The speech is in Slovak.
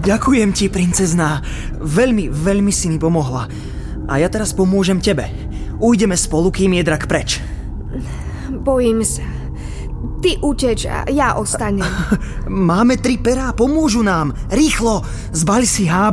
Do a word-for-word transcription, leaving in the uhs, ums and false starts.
Ďakujem ti, princezná. Veľmi, veľmi si mi pomohla. A ja teraz pomôžem tebe. Ujdeme spolu, kým je drak preč. Bojím sa. Ty uteč a ja ostanem. Máme tri perá, pomôžu nám. Rýchlo, zbali si háby.